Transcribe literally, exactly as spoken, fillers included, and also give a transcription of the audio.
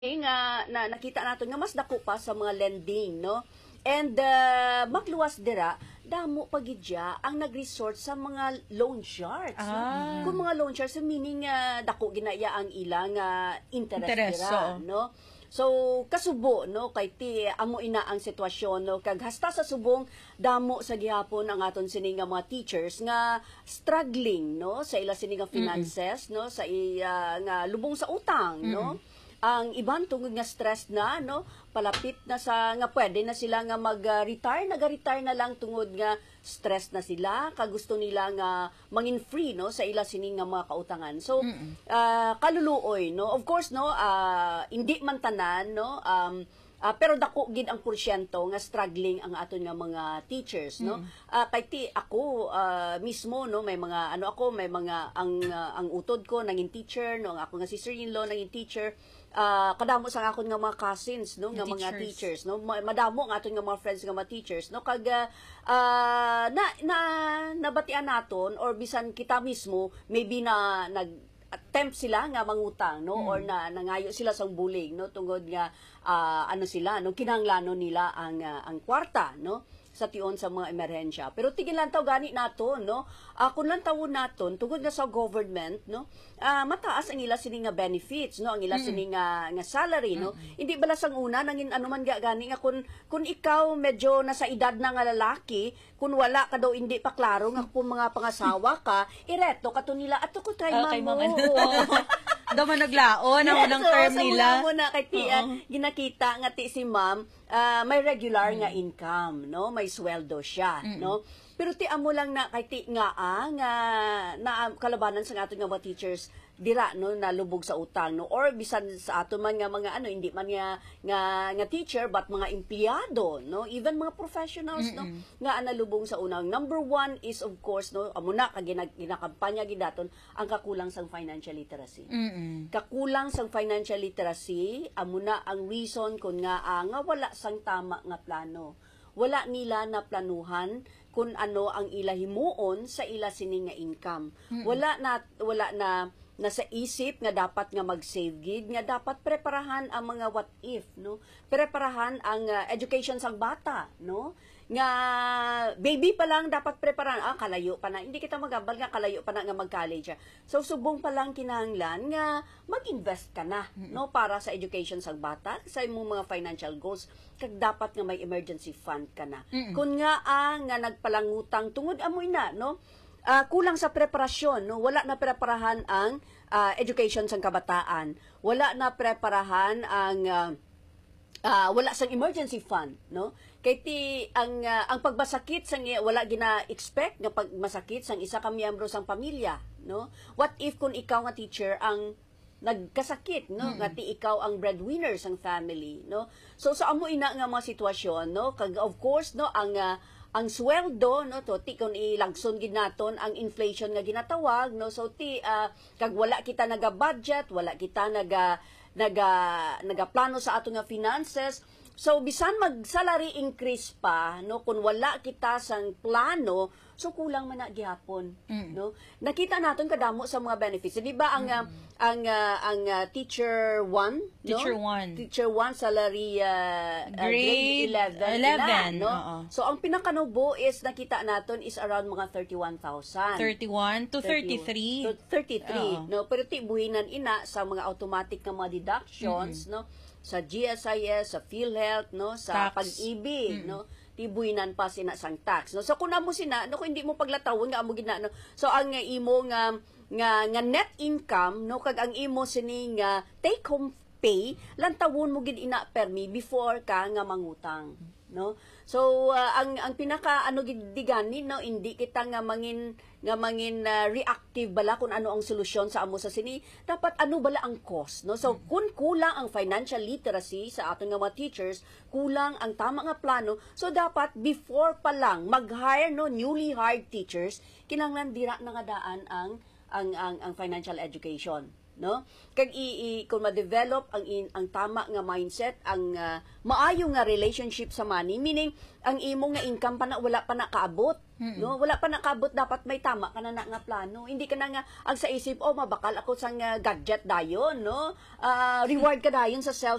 nga na nakita nato nga mas dako pa sa mga lending, no? And uh, magluwas dira damo pagidya ang nag-resort sa mga loan sharks. Ah. No? Kung mga loan sharks, meaning uh, dako ginaya ang ilang uh, interest, Interest, dira, oo. no? So kasubo no kay ti amo ina ang sitwasyon no kag hasta sa subong damo sa gihapon ang aton sini nga mga teachers nga struggling no sa ila sini nga finances, mm-hmm. no sa iya nga lubong sa utang, mm-hmm. no. Ang iban tungod nga stress na no palapit na sa nga pwede na sila nga mag-retire naga-retire na lang tungod nga stress na sila kag gusto nila nga mangin free no sa ila sini nga mga kautangan. So mm-hmm. uh, kaluluoy no of course no uh, hindi man tanan no um Uh, pero dako gid ang porsyento nga struggling ang aton nga mga teachers no. Mm. Uh, kay ti ako uh, mismo no may mga ano ako may mga ang uh, ang utod ko naging teacher no ang ako nga sister-in-law naging teacher. Uh, kadamo sa akon nga mga cousins no nga mga teachers no madamo ang aton nga mga friends nga mga teachers no kag uh, na na nabatian naton or bisan kita mismo maybe na nag attempt sila nga mangutang no mm. or na nangayo sila sa bullying no tungod nga uh, ano sila no kinahanglanon nila ang uh, ang kwarta no sa tion sa mga emerhensya. Pero tigil lang taw gani nato no uh, kun lang tawon naton tungod nga sa government no uh, mataas ang ila sini nga benefits no ang ila mm. sini nga nga salary no mm. hindi bala sang una nangin ano man ga gani nga kun kun ikaw medyo nasa edad na nga lalaki kun wala ka daw hindi pa klaro nga kung mga pangasawa ka ireto kato nila ato ko kay okay, mamo daw man naglaon ang yes, unang so, term sa nila. Sa una kay tiya, uh-huh. ginakita nga ti si ma'am, uh, may regular mm. nga income, no? May sweldo siya, mm. no? Pero ti amo lang na kay ti nga ah, nga na kalabanan sa aton nga mga teachers dira no nalubog sa utang no or bisan sa ato man nga mga ano hindi man nga nga, nga teacher but mga empleyado no even mga professionals Mm-mm. no nga nalubog sa unang number one is of course no amo na kag ginakampanya gidaton ang kakulang sang financial literacy. Mm-mm. Kakulang sang financial literacy amo na ang reason kun nga ah, nga wala sang tama nga plano. Wala nila na planuhan kung ano ang ila himuon sa ila sini nga income. Mm-hmm. Wala na wala na nasa isip nga dapat nga mag-save gid nga dapat preparahan ang mga what if no. Preparahan ang uh, education sang bata no. Nga baby pa lang dapat preparahan ah kalayo pa na hindi kita magabal nga kalayo pa na nga mag-college. So subong pa lang kinahanglan nga mag-invest ka na mm-hmm. no para sa education sang bata sa imong mga financial goals kag dapat nga may emergency fund ka na. Mm-hmm. Kun nga ang nga nagpalangutang tungod amoy na no uh, kulang sa preparasyon no wala na preparahan ang uh, education sang kabataan. Wala na preparahan ang uh, Uh, wala sang emergency fund no kay ti ang uh, ang pagmasakit sang wala gina-expect nga pagmasakit sang isa ka miyembro sang pamilya no what if kun ikaw nga teacher ang nagkasakit no mm-hmm. nga ti ikaw ang breadwinner sang family no so sa amo ina nga mga sitwasyon no kag of course no ang uh, ang sweldo no to ti kun ilagson gid naton ang inflation nga ginatawag no so ti uh, kag wala kita naga-budget wala kita naga naga nagaplano sa ato nga finances so bisan mag salary increase pa no kun wala kita sang plano so kulang man na gihapon mm. no nakita naton kadamo sa mga benefits di ba ang mm. uh, ang uh, ang uh, teacher one teacher no? one teacher one salary uh, grade, uh, grade eleven, eleven no uh-uh. so ang pinakanubo is nakita naton is around mga thirty-one thousand thirty-one to thirty-three to thirty-three uh-uh. no pero ti buhinan ina sa mga automatic nga mga deductions mm-hmm. no sa G S I S sa PhilHealth no sa tax. Pag-ibig mm-hmm. no tibuinan pa sina sang tax no so kun amo sina no kung hindi mo paglatawon nga amo gid na no so ang nga imo nga nga nga net income no kag ang imo sini nga take home pay lantawon mo gid ina permi before ka nga mangutang no so uh, ang ang pinaka ano gid digani no hindi kita nga mangin nga mangin uh, reactive bala kung ano ang solusyon sa amo sa sini dapat ano bala ang cost no so kun kulang ang financial literacy sa aton nga mga teachers kulang ang tama nga plano so dapat before pa lang mag-hire no newly hired teachers kinahanglan dira na nga daan ang ang ang, ang financial education no? Kag i, i kung ma-develop ang in, ang tama nga mindset, ang uh, maayo nga relationship sa money, meaning ang imo nga income pa na wala pa na kaabot, no? Wala pa na kaabot, dapat may tama ka na, na nga plano. Hindi ka na nga ang sa isip, oh mabakal ako sa nga gadget dayon, no? Uh, reward ka dayon sa self